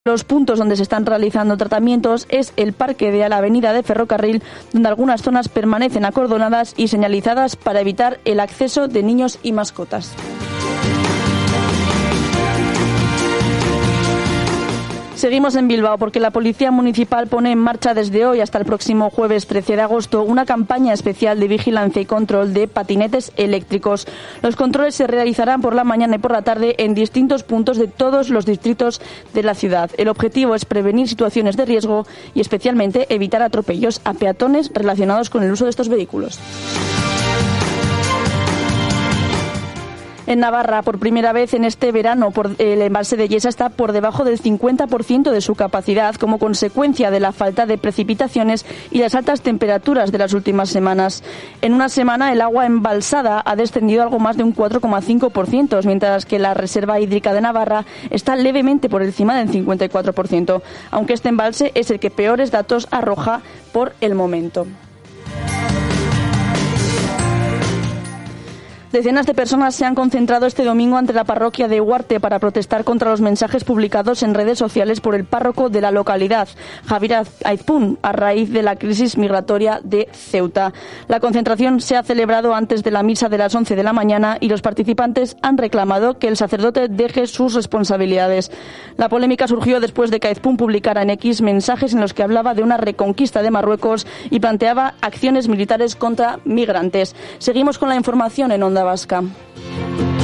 Los puntos donde se están realizando tratamientos es el parque de la avenida de Ferrocarril, donde algunas zonas permanecen acordonadas y señalizadas para evitar el acceso de niños y mascotas. Seguimos en Bilbao porque la Policía Municipal pone en marcha desde hoy hasta el próximo jueves 13 de agosto una campaña especial de vigilancia y control de patinetes eléctricos. Los controles se realizarán por la mañana y por la tarde en distintos puntos de todos los distritos de la ciudad. El objetivo es prevenir situaciones de riesgo y especialmente evitar atropellos a peatones relacionados con el uso de estos vehículos. En Navarra, por primera vez en este verano, el embalse de Yesa está por debajo del 50% de su capacidad como consecuencia de la falta de precipitaciones y las altas temperaturas de las últimas semanas. En una semana, el agua embalsada ha descendido algo más de un 4,5%, mientras que la reserva hídrica de Navarra está levemente por encima del 54%, aunque este embalse es el que peores datos arroja por el momento. Decenas de personas se han concentrado este domingo ante la parroquia de Huarte para protestar contra los mensajes publicados en redes sociales por el párroco de la localidad, Javier Aizpún, a raíz de la crisis migratoria de Ceuta. La concentración se ha celebrado antes de la misa de las 11 de la mañana y los participantes han reclamado que el sacerdote deje sus responsabilidades. La polémica surgió después de que Aizpún publicara en X mensajes en los que hablaba de una reconquista de Marruecos y planteaba acciones militares contra migrantes. Seguimos con la información en Onda Vasca.